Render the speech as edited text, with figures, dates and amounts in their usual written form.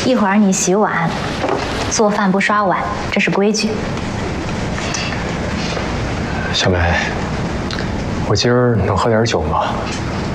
一会儿你洗碗，做饭不刷碗，这是规矩。 小梅，我今儿能喝点酒吗？